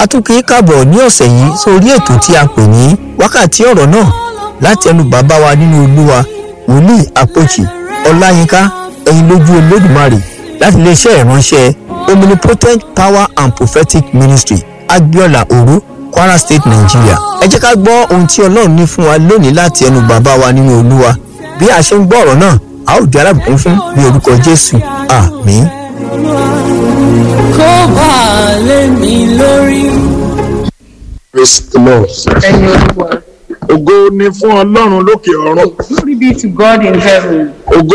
a tún kì í kàbọ̀ ní ọ̀sẹ̀ yìí sórí ètò tí a pè ní wákàtí ọ̀rọ̀ náà láti ẹnu bàbá wa nínú Olúwa wòlíì àpòjì Ọláyínká ẹ̀yin lójú Olódùmarè láti iléeṣẹ́ ìránṣẹ́ Omnipotent Power and Prophetic Ministry Agbiola Oru, Kwara State, Nigeria. Ẹ jẹ́ ká gbọ́ ohun tí Ọlọ́run ní fún wa lónìí láti ẹnu bàbá wa nínú Olúwa. Bí a ṣe ń gbọ́ ọ̀rọ̀ náà, a ó di alábùkún fún ní orúkọ Jésù. Àmín. Kó bá lé mi lórí. Praise the Lord. Ẹni Olúwa. Ògo ni fún Ọlọ́run lókè ọ̀run. Glory be to God in heaven.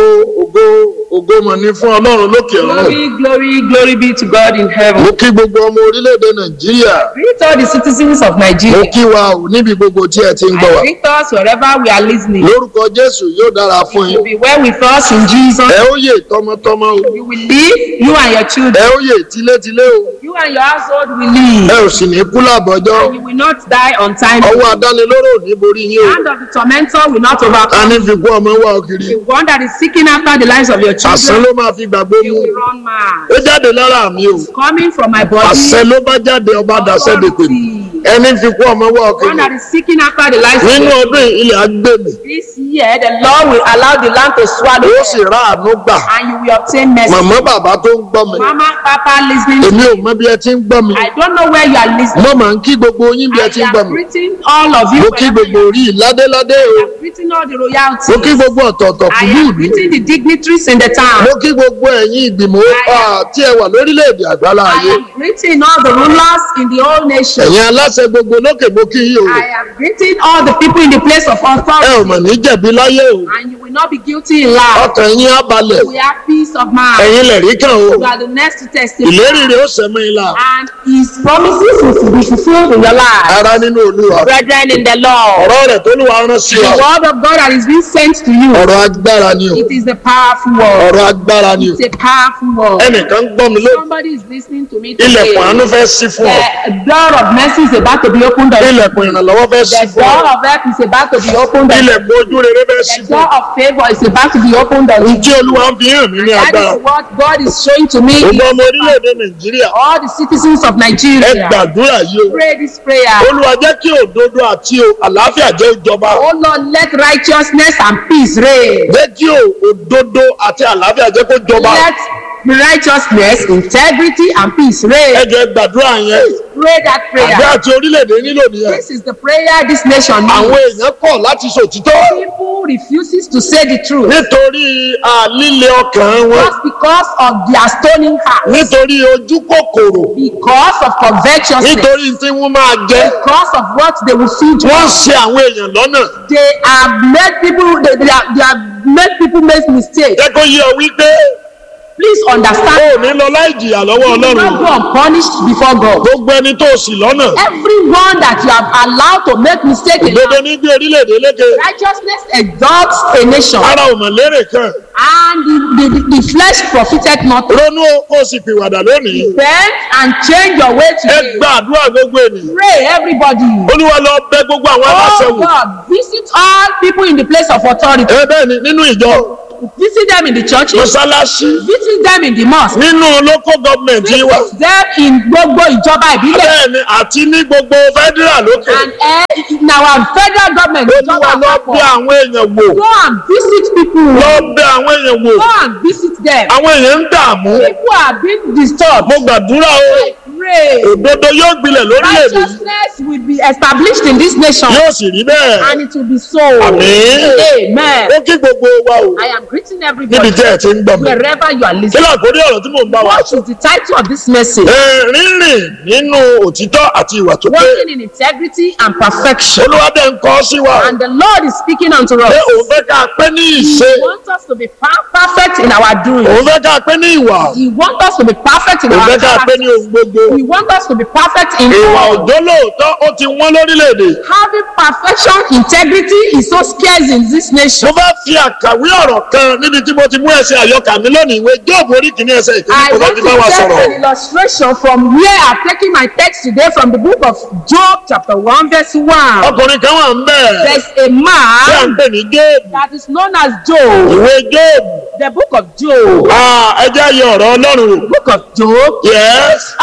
Ògo mọ̀ ni fún Ọlọ́run lókè ọ̀run. Glory be to God in heaven. Mo kí gbogbo ọmọ orílẹ̀-èdè Nàìjíríà. Greet all the citizens of Nigeria. Mo kí wa ò níbi gbogbo tí ẹ ti ń gbọ́ wa. Greet us wherever we are listening. Lórúkọ Jésù yóò dára fún You yín. will be well with us in Jesus. Ẹ ó yè tọmọtọmọ o. You will live, you and your Ẹ children. ó yè tilétilé o. You and your household will live. Ẹ ò sì ní kú làbọ̀jọ́. And you will not die untimely. Ọwọ́ adánilóró ò ní borí yín The o. hand of the tormentor will not Ta overcome. ní fi kú ọmọ wá òkiri. The one that is seeking after the lives of your Àṣẹ children, ló máa fi gbàgbé he mu. will run mad. Ó jáde lára mi o. Coming from my body. Àṣẹ ló bá jáde ọba dàṣẹ́ dèpè mi. Ẹni fi kú ọmọ wá The one òkiri. that is seeking after the lives of Nínú your ọdún yìí, ilẹ̀ á gbé mi. This year, the Lord will allow the land to swallow Ó them, sì rá àánú gbà. and you will obtain mercy. Màmá bàbá tó ń gbọ́ mi. Mama, Papa, listening to Èmi me. ò mọ bí ẹ ti ń gbọ́ mi. I don't know where you are listening. Mo máa ń kí gbogbo yín bí ẹ ti I ń gbọ́ am mi. greeting all of you. Mo kí wherever gbogbo you orí ládéládé o. are. Greeting all the royalty. Mo kí gbogbo ọ̀tọ̀ọ̀tọ̀ I fúlú am ìlú. greeting the dignitaries in the town. Mo kí gbogbo ẹ̀yin ìgbìmọ̀ tí ẹ wà lórílẹ̀‐èdè àgbálá I ayé. am greeting all the rulers in the whole nation. Ẹ̀yin aláṣẹ gbogbo lókè mo kí yín o. I am greeting all the people in the place of Ẹ ò authority. mọ̀ ní jẹ̀bi láyé o. And you will not be guilty in life. Ọkàn yín á balẹ̀. We have peace of mind. Ẹ̀yin lẹ̀ rí kàn o. You are the next to testify. Ìlérí rẹ̀ ó sẹ́mi ìlà. And his promises will be fulfilled in your life. Ara nínú Olúwa. Brethren in the Lord, Ọ̀rọ̀ rẹ̀ tó Olúwa rán sí the wa. word of God that is being sent to you, Ọ̀rọ̀ agbára ni o. it is a powerful word. Ọ̀rọ̀ agbára ni o. It's a powerful word. Ẹnìkan ń gbọ́ mi lónìí. Somebody is listening to me today. Ilẹ̀kùn àánú fẹ́ sí fún ọ. The door of mercy is about to be opened. Ilẹ̀kùn ìrànlọ́wọ́ fẹ́ sí The fún door ọ. of help is about to be opened. Ilẹ̀kùn ojú rere fẹ́ sí The fún door ọ. of favor is about to be opened. Ǹjẹ́ Olúwa ń fi hàn mí ní That agbára? is what God is showing to me. Gbogbo ọmọ orílẹ̀-èdè Nàìjíríà All the citizens of ẹ Nigeria, gbàdúrà yìí o. pray this prayer. Olúwa jẹ́ kí òdodo àti àlàáfíà jẹ́ ìjọba. Oh Lord, let righteousness and peace reign. Jẹ́ kí òdodo àti àlàáfíà jẹ́ kó jọba. Let righteousness, integrity, and peace Ẹ reign. jẹ́ gbàdúrà yẹn. Pray that Àbí prayer. àti orílẹ̀-èdè nílò nìyẹn. This is the prayer this nation Àwọn needs. èèyàn kọ̀ láti sòtítọ́ People refuses to say the truth nítorí líle ọkàn wọn, just because of their stoning heart, nítorí ojú kòkòrò, because of covetousness, nítorí tí wọ́n máa jẹ. because of what they will feed Wọ́n on. ṣe àwọn èèyàn lọ́nà. They have made people. They have made people make mistakes. Jẹ́ kó yé ọ wípé Please o ò understand. ní lọ láì jìyà lọ́wọ́ You will not Ọlọ́run. go unpunished before God. Gbogbo ẹni tó sì lọ́nà. Everyone that you have allowed to make mistake in Òdodo life, ní gbé orílẹ̀-èdè lékè. righteousness exalts a nation, Ara ò mọ̀ lérè kan. and the flesh profited nothing. Ronú kó o sì pìwàdà lónìí. Repent and change your way Ẹ today. gba àdúrà gbogbo ènìyàn. Pray, everybody. Olúwa lọ bẹ̀ gbogbo àwọn aláṣẹ Oh wò. God, visit all people in the place of authority. Ẹ bẹ́ẹ̀ ni nínú ìjọ, Visit them in the churches. mọ́sálásí, Visit them in the mosque. nínú local government yìí wà. Visit them in gbogbo ìjọba ìbílẹ̀. Bẹ́ẹ̀ ni àti ní gbogbo federal lókè. And in our federal government, Olúwa ìjọba lọ àpapọ̀. bẹ̀ àwọn èèyàn wò. Go and visit people. Lọ bẹ̀ àwọn èèyàn wò. Go and visit them. Àwọn èèyàn ń dààmú. People are being disturbed. Mo gbàdúrà o. Pray. Òdodo yóò gbilẹ̀ lórílẹ̀-èdè yìí. Righteousness will be established in this nation, Yóò sì rí bẹ́ẹ̀. and it will be so. Àmín. Amen. Ó kí gbogbo wa o. I am greeting Níbi everybody tí ẹ ti ń gbọ́ mi. wherever you are Kí listening. ló àkórí ọ̀rọ̀ tí mò ń bá wa What sọ? is the title of this message? Rírìn nínú òtítọ́ àti ìwà tó pé. Walking in integrity and perfection. Olúwa dẹ̀ ń kọ́ sí wa. And the Lord is speaking unto us. Pé òun fẹ́ ká pé ní ìṣe. He wants us to be perfect in our doing. Òun fẹ́ ká pé ní ìwà. He wants us to be perfect in Òun our fẹ́ ká pé ní character. ohun gbogbo. He wants us to be perfect in Ìwà all. òjò lóòótọ́ ó ti wọ́n lórílẹ̀-èdè. Having perfection, integrity is so scarce in this nation. Mo fẹ́ fi àkàwé ọ̀rọ̀ kan níbi tí mo ti mú ẹsẹ̀ àyọkà mi lónìí ìwé Jóòbù orí kìíní ẹsẹ̀ ìkíní I kò fẹ́ want fi to bá wa take sọ̀rọ̀. an illustration from where I'm taking my text today from the book of Job chapter 1 verse 1. Ọkùnrin kan wà ń bẹ̀. There's a Tí à ń man pè ní Jóòbù. that is known as Job. Ìwé Jóòbù. The book of Job. Ẹ jẹ́ ayé ọ̀rọ̀ Ọlọ́run wò. Book of Job. Yes. Ọkùnrin kan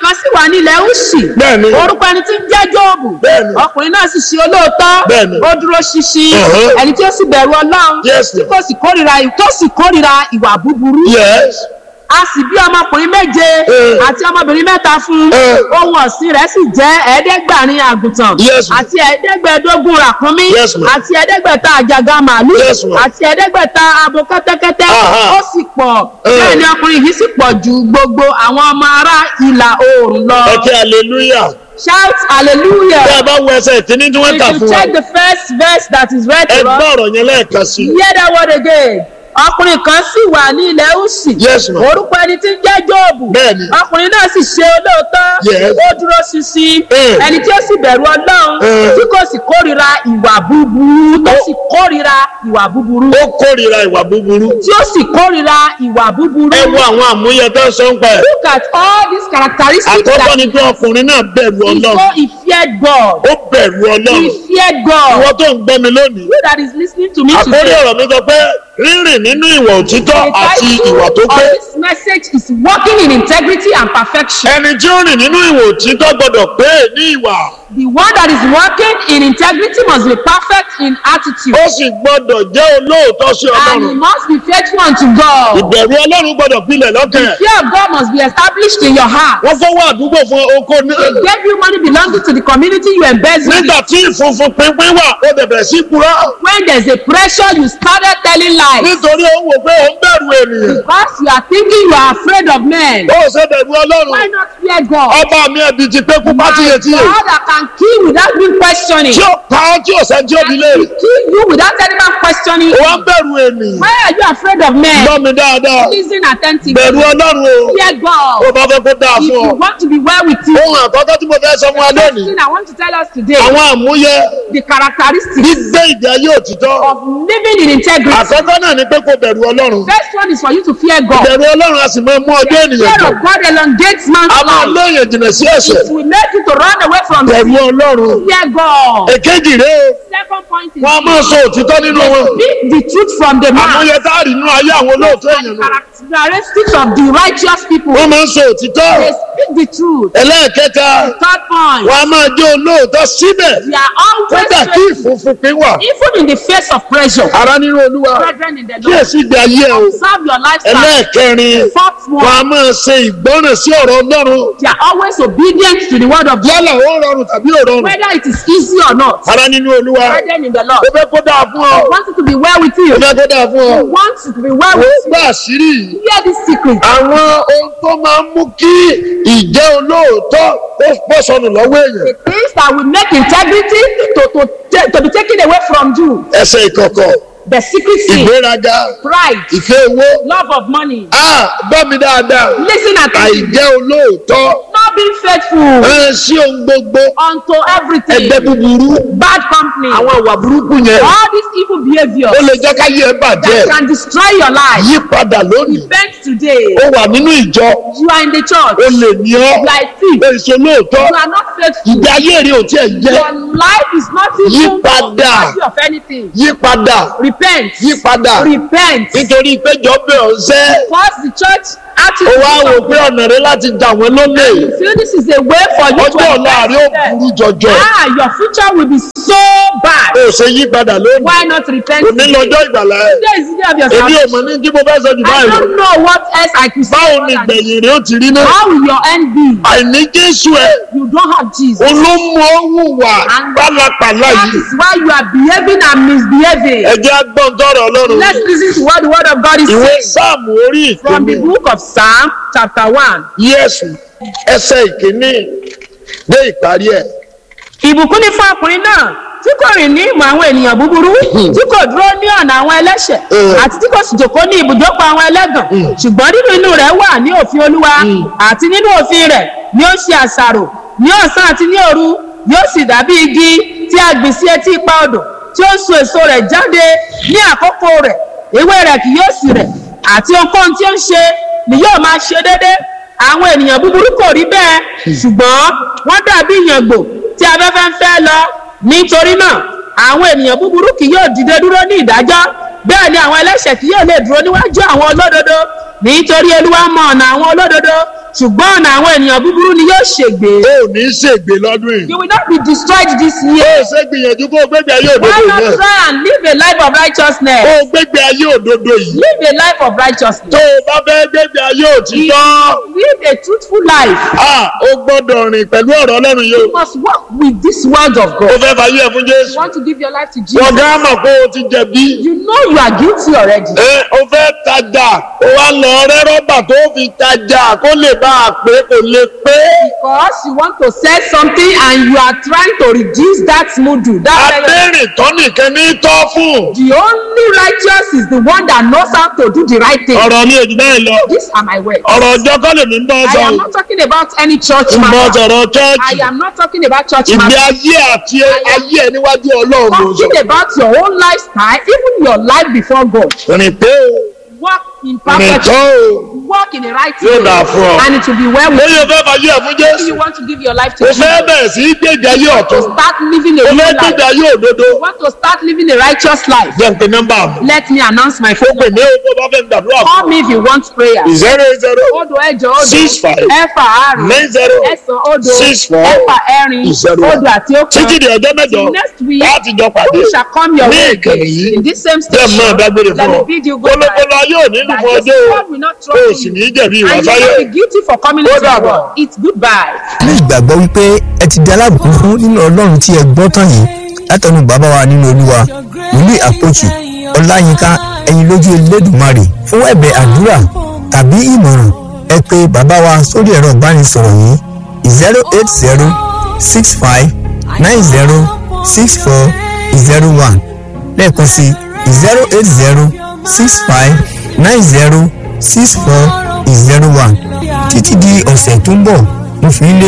kan sì wà ní ilẹ̀ Úṣì. Bẹ́ẹ̀ni. Orúkọ ẹni tí ń jẹ́ Jóòbù. Bẹ́ẹ̀ni. Ọkùnrin náà sì ṣe olóòótọ́. Bẹ́ẹ̀ni. Ó dúró ṣinṣin. Ẹni tí ó sì bẹ̀rù Ọlọ́run. Yes, Tí kò sì kórìíra ìwà búburú. Yes. A sì bí ọmọkùnrin méje àti ọmọbìnrin mẹ́ta fún. Ohun ọ̀sìn rẹ̀ sì jẹ́ 700 àgùntàn. Yes, ma'am. Àti 720 ràkúnmí. Yes, ma'am. Àti 700 àjàgà màálù. Yes, ma'am. Àti 700 abo kẹ́tẹ́kẹ́tẹ́. Aha. Ó sì pọ̀. Bẹ́ẹ̀ ni ọkùnrin yìí sì pọ̀ ju gbogbo àwọn ọmọ ará ìlà oòrùn lọ. Ẹ kí hallelujah. Shout hallelujah. Bí a bá wọ ẹsẹ̀ ìkíní tí wọ́n If kà you fún wa, check the first verse that is read ẹ to gbọ́ us, ọ̀rọ̀ yẹn lẹ́ẹ̀kan sí. hear that word again. Ọkùnrin kan sì wà ní ilẹ̀ Úṣì. Yes, ma'am. Orúkọ ẹni tí ń jẹ́ Jóòbù. Bẹ́ẹ̀ni. Ọkùnrin náà sì ṣe olóòótọ́. Yes. Ó dúró ṣinṣin. Ẹni tí ó sì bẹ̀rù Ọlọ́run. Tí kò sì kórìíra ìwà búburú. Tó sì kórìíra ìwà búburú. Ó kórìíra ìwà búburú. Tí ó sì kórìíra ìwà búburú. Ẹ wo àwọn àmúyẹ tó ń sọ ń pa ẹ̀. Look at all these characteristics Àkọ́kọ́ that ni pé ọkùnrin náà bẹ̀rù he Ọlọ́run. so he feared God. Ó bẹ̀rù Ọlọ́run. He feared God. Ìwọ tó ń gbọ́ mi lónìí. You that is listening to me Àkórí today. ọ̀rọ̀ mi sọ pé rírìn nínú ìwà òtítọ́ The àti ìwà tó title pé. of this message is walking in integrity and perfection. Ẹni tí ó rìn nínú ìwà òtítọ́ gbọ́dọ̀ pé ní ìwà. The one that is walking in integrity must be perfect in attitude. Ó sì gbọ́dọ̀ jẹ́ olóòótọ́ sí And he Ọlọ́run. must be faithful unto God. Ìbẹ̀rù Ọlọ́run gbọ́dọ̀ pilẹ̀ lọ́kàn ẹ̀. Fear of God must be established in your heart. Wọ́n fọwọ́ àdúgbò fún oko ní. They gave you money belonging to the community you embezzled. Nígbà tí ìfunfun pínpín wà, ó bẹ̀rẹ̀ sí kúrọ́. When there's a pressure, you started telling lies. Nítorí ó wò pé ó ń bẹ̀rù ènìyàn. Because you are thinking you are afraid of men. Ó ṣe bẹ̀rù Ọlọ́run. Why not fear God? Ọba mi ẹ̀bí ti pé kú My pátíyetí. God that can kill without being questioning. Tí ó pa ọ́ tí ò sẹ́ tí ó bi léèrè. Kill you without anyone questioning. Ó wá ń bẹ̀rù ènìyàn. Why are you afraid of men? Gbọ́ mi dáadáa. Listen attentively. Bẹ̀rù Ọlọ́run o. Fear God. Ó bá fẹ́ kó dáa If fún you ọ. want to be well with you, Ohun àkọ́kọ́ tí mo fẹ́ sọ fún wa the first lónìí. thing I want to tell us today, Àwọn àmúyẹ the characteristics gbígbé ìgbé ayé òtítọ́. of living in integrity. Àkọ́kọ́ náà ni pé kó bẹ̀rù Ọlọ́run. First one is for you to fear God. Ìbẹ̀rù Ọlọ́run a sì máa mú ọjọ́ ènìyàn Fear jọ. of God elongates man's A máa life. lóyìn jìnnà sí ẹ̀ṣẹ̀. It will make you to run away from Bẹ̀rù sin. Ọlọ́run. Fear God. Èkejì rèé o. Second point is Wọ́n á máa sọ òtítọ́ nínú wọn. speak the truth from the mouth. Àmúyẹ tá a rí nínú ayé àwọn olóòótọ́ èèyàn lọ. Characteristics of the righteous people. Wọ́n máa ń sọ òtítọ́. They speak the truth. Ẹlẹ́ẹ̀kẹta, Third point. wọ́n á máa jẹ́ olóòótọ́ síbẹ̀. They are always Kódà kí faithful, ìfúnfúnpín wà. even in the face of pressure. Ara nínú Olúwa. Brethren in the Kí Lord, èsì ìgbé ayé ẹ o. observe your lifestyle. Ẹlẹ́ẹ̀kẹrin, Fourth wọ́n á one, máa ṣe ìgbọ́ràn sí ọ̀rọ̀ Ọlọ́run. they are always obedient to the word of God, Yálà ó rọrùn tàbí ò rọrùn. whether it is easy or not. Ara nínú Olúwa. Brethren in the Lord, Ó fẹ́ kó dáa fún ọ. you want it to be well with you. Ó fẹ́ kó dáa fún ọ. You want it to be well Ó with you. gbà àṣírí yìí. Hear this secret. Àwọn ohun tó máa ń mú kí ìjẹ́ olóòótọ́ ó pọ̀ sọnù lọ́wọ́ èèyàn. The things that will make integrity to be taken away from you. Ẹsẹ̀ ìkọ̀kọ̀, The secret sin, ìgbéraga, pride, ìfẹ́ owó. love of money. Gbọ́ mi dáadáa. Listen attentively. Àìjẹ́ olóòótọ́. Not being faithful Sí ohun gbogbo. unto everything. Ẹgbẹ́ búburú. Bad company. Àwọn ìwà burúkú yẹn. All this evil behavior Ó lè jẹ́ ká yé ẹ bàjẹ́. that can destroy your life. Yí padà lónìí. Repent today. Ó wà nínú ìjọ. You are in the church. Ó lè ní ọ́. You are a thief. Èso lóòótọ́. You are not faithful. Ìgbé ayé rẹ̀ ò tiẹ̀ jẹ́. Your life is not even Yípadà. worthy of anything. Yí padà. Repent. Yí padà. Repent. Nítorí péjọ bẹ̀ ọ́ sẹ́. Because the church Ó actually wá wò pé ọ̀nà rẹ̀ láti jà wọ́n lólè. you feel this is a way for you to Ọjọ́ ọ̀la rẹ̀ ó them. burú jọjọ. Your future will be so bad. Ó ṣe yí padà lónìí. Why not repent? Òní lọ́jọ́ ìgbàlá ẹ̀. Today is the day of your Èmi ò salvation. mọ̀ ní kí mo fẹ́ sọ jù I báyìí lọ. don't know what else I could say. Báwo more ni than ìgbẹ̀yìn rẹ̀ ó ti rí náà? How will your end be? Àìní Jésù ẹ̀. You don't have Jesus. Olómú ọ̀húnwà pálapàla That yìí. is why you are behaving and misbehaving. Ẹ jẹ́ agbọ́n tọrọ Ọlọ́run. Let's listen to what the word of God is Ìwé saying Sáàmù orí from the ìkíní. book of Psalm chapter 1. Yẹ́sù ẹsẹ̀ ìkíní dé ìparí ẹ̀. Ìbùkún ni fún ọkùnrin náà tí kò rìn ní ìmọ̀ àwọn ènìyàn búburú, tí kò dúró ní ọ̀nà àwọn ẹlẹ́ṣẹ̀, àti tí kò sì jókòó ní ibùjókòó àwọn ẹlẹ́gàn. Ṣùgbọ́n nínú inú rẹ̀ wà ní òfin Olúwa, àti nínú òfin rẹ̀ ni ó ṣe àṣàrò ní ọ̀sán àti ní òru. Yóò sì dàbí igi tí a gbìn sí etí ipa odò, tí ó so èso rẹ̀ jáde ní àkókò rẹ̀. Ewé rẹ̀ kì yóò sì rẹ̀, àti ohunkóhun tí ó ń ṣe ni yóò máa ṣe déédéé. Àwọn ènìyàn búburú kò rí bẹ́ẹ̀, ṣùgbọ́n wọ́n dàbí ìyàngbò tí afẹ́fẹ́ ń fẹ́ lọ. Nítorí náà àwọn ènìyàn búburú kì yóò dìde dúró ní ìdájọ́, bẹ́ẹ̀ ni àwọn ẹlẹ́ṣẹ̀ kì yóò lè dúró níwájú àwọn olódodo. Nítorí Olúwa mọ ọ̀nà àwọn olódodo, ṣùgbọ́n ọ̀nà àwọn ènìyàn búburú ni yóò ṣègbé. ó ní ṣègbè lọ́dún yìí. You will not be destroyed this ó year. ṣe gbìyànjú kó o gbégbé ayé òdodo Why yìí not náà. try and live a life of righteousness? Kó o gbégbé ayé òdodo yìí. Live a life of righteousness. tó o bá fẹ́ gbégbé ayé òtítọ́. Live a truthful life. ó gbọ́dọ̀ rìn pẹ̀lú ọ̀rọ̀ Ọlọ́run yìí o. You must walk with this word of ó God. fẹ́ fàyè ẹ̀ fún You Jésù. want to give your life to wọ́n Jesus. gá mọ̀ pé o ti jẹ̀bi. You know you are guilty already. ó fẹ́ tajà ó wá lọ rẹ́ rọ́bà tó fi tajà kó lè bá a pé kò lè pé. Because you want to sell something and you are trying to reduce that mudu. That abẹ́rìn tọ́ nìkan ní tọ́ fún. the only righteous is the one that knows how to do the right thing. ọ̀rọ̀ mi ò jù bẹ́ẹ̀ lọ. These are my words. ọ̀rọ̀ ọjọ́ kọ́ lè mi ń bọ́ I sọ. am not talking about any church ń bọ́ matter. sọ̀rọ̀ I chọ́ọ̀chì. am not talking about church ìgbé matter. ayé àti ayé ẹ níwájú Ọlọ́run ló sọ. Talking about your own lifestyle, even your life before God. rìn pé o Walk in rìn perfection. tọ́ o. Walk in the right Yóò way. dáa fún ọ. And it will be well with lóye fẹ́ fàyè ẹ̀ fún you. Jésù. You want to give your life to o Jesus. fẹ́ bẹ̀rẹ̀ sí í gbèjà ayé To ọ̀tún. start living a o new fẹ́ life. gbèjà ayé òdodo. You want to start living a righteous life. jẹ́ n pe nọ́mbà mi. Let me announce my phone. pè mí o tó bá fẹ́ gbàdúrà Call fún me if you want prayer. 080 Odo ẹ̀jọ odo 65 ẹ̀fà àrùn 90 ẹ̀sán odo 64 ẹ̀fà ẹ̀rin 01. odo àti ọ̀kan. títí di ọjọ́ mẹ́jọ Next week, láti jọ pàdé we shall come your ní way ìkànnì yìí. in this same jẹ́ mọ́ station. ìdágbére Let fún me ọ. bid you kólókóló goodbye. ayé ò ní lù That fún the ọjọ́ sword will not o trouble sì you. ní jẹ̀bi ìwà And you sáyé. will be guilty for coming into the dàbọ̀. world. It's goodbye. ní ìgbàgbọ́ wípé ẹ ti di alábùkún fún nínú Ọlọ́run tí ẹ gbọ́ tán yìí látọ̀nù bàbá wa nínú Olúwa wòlíì àpòjì Ọláyínká ẹ̀yin lójú Elédùmarè fún ẹ̀bẹ̀ àdúrà tàbí ìmọ̀ràn ẹ pè bàbá wa sórí ẹ̀rọ ìbánisọ̀rọ̀ yìí 08065906401 lẹ́ẹ̀kan sí 08065906401 títí di ọ̀sẹ̀ tó ń bọ̀ mo fi ń lé